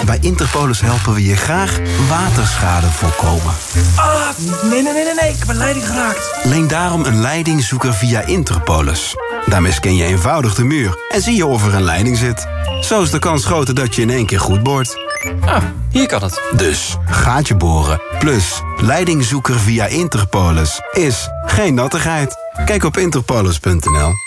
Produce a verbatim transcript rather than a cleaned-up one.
bij Interpolis helpen we je graag waterschade voorkomen. Ah, nee, nee, nee, nee, nee. Ik heb een leiding geraakt. Leen daarom een leidingzoeker via Interpolis. Daarmee scan je eenvoudig de muur en zie je of er een leiding zit. Zo is de kans groter dat je in één keer goed boort. Ah, hier kan het. Dus gaatje boren plus leidingzoeker via Interpolis is geen nattigheid. Kijk op interpolis punt n l.